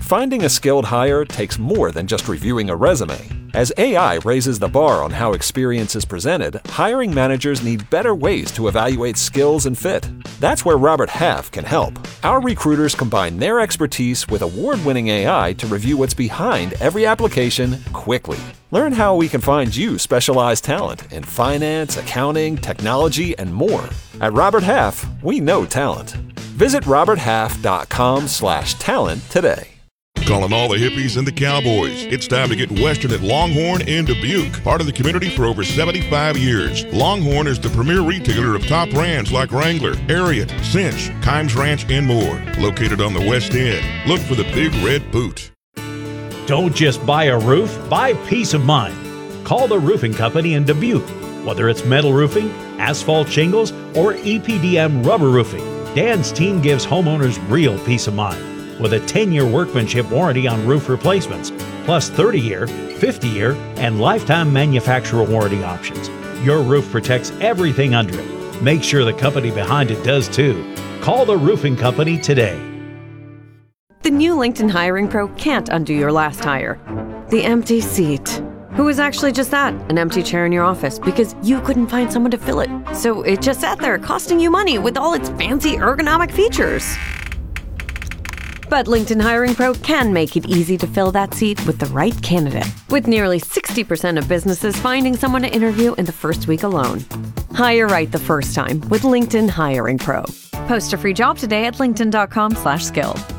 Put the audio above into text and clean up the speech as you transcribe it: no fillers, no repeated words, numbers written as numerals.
finding a skilled hire takes more than just reviewing a resume. As AI raises the bar on how experience is presented, hiring managers need better ways to evaluate skills and fit. That's where Robert Half can help. Our recruiters combine their expertise with award-winning AI to review what's behind every application quickly. Learn how we can find you specialized talent in finance, accounting, technology, and more. At Robert Half, we know talent. Visit roberthalf.com/talent today. Calling all the hippies and the cowboys. It's time to get Western at Longhorn in Dubuque. Part of the community for over 75 years. Longhorn is the premier retailer of top brands like Wrangler, Ariat, Cinch, Kimes Ranch, and more. Located on the West End. Look for the Big Red Boot. Don't just buy a roof, buy peace of mind. Call the roofing company in Dubuque. Whether it's metal roofing, asphalt shingles, or EPDM rubber roofing, Dan's team gives homeowners real peace of mind with a 10-year workmanship warranty on roof replacements, plus 30-year, 50-year, and lifetime manufacturer warranty options. Your roof protects everything under it. Make sure the company behind it does too. Call the roofing company today. The new LinkedIn Hiring Pro can't undo your last hire. The empty seat. Who is actually just that? An empty chair in your office because you couldn't find someone to fill it. So it just sat there costing you money with all its fancy ergonomic features. But LinkedIn Hiring Pro can make it easy to fill that seat with the right candidate. With nearly 60% of businesses finding someone to interview in the first week alone. Hire right the first time with LinkedIn Hiring Pro. Post a free job today at linkedin.com/skilled.